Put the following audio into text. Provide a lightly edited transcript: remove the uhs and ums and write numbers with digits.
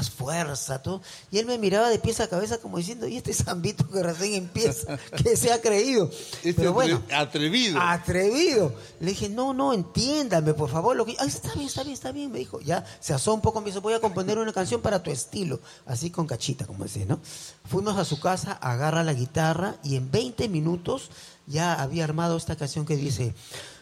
más fuerza, todo. Y él me miraba de pies a cabeza como diciendo, ¿y este zambito que recién empieza? ¿Qué se ha creído? Pero bueno, atrevido. Atrevido. Le dije, no, entiéndame, por favor. Ay, está bien, me dijo. Ya se asó un poco, me dijo, voy a componer una canción para tu estilo. Así con cachita, como decía, ¿no? Fuimos a su casa, agarra la guitarra y en 20 minutos ya había armado esta canción que dice...